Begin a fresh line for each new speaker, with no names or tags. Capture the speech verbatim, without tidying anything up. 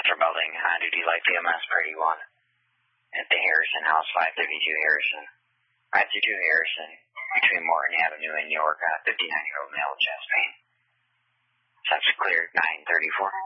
Master Building, on duty like B M S Party one. At the Harrison House, five thirty-two Harrison. five thirty-two Harrison, between Morton Avenue and York, uh, fifty-nine-year-old male, chest pain. Sense cleared, nine thirty-four.